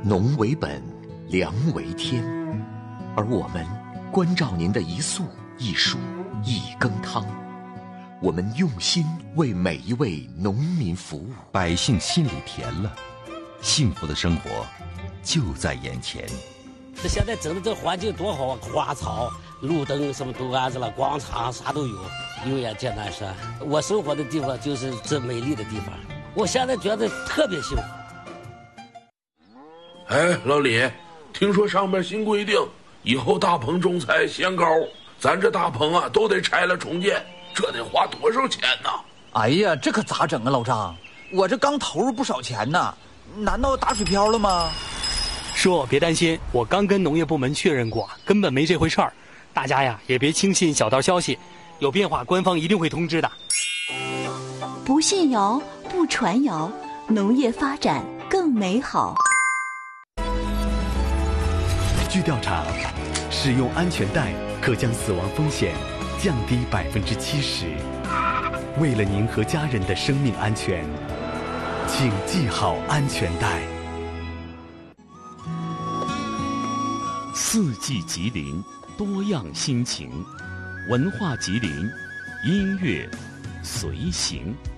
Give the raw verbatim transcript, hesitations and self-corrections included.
农为本，粮为天，而我们关照您的一粟一蔬一羹汤，我们用心为每一位农民服务， 百姓心里甜了，幸福的生活就在眼前。 这现在整的这环境多好啊，花草、路灯什么都安置了，广场啥都有。永远简单说，我生活的地方就是这美丽的地方，我现在觉得特别幸福。 哎，老李，听说上面新规定，以后大棚种菜限高，咱这大棚啊都得拆了重建，这得花多少钱呢？ 哎呀，这可咋整啊，老张？我这刚投入不少钱呢，难道打水漂了吗？ 叔，别担心，我刚跟农业部门确认过，根本没这回事儿。大家呀，也别轻信小道消息，有变化官方一定会通知的。 不信谣，不传谣，农业发展更美好。 据调查，使用安全带可将死亡风险降低百分之七十。为了您和家人的生命安全，请系好安全带。 四季吉林，多样心情，文化吉林，音乐随行。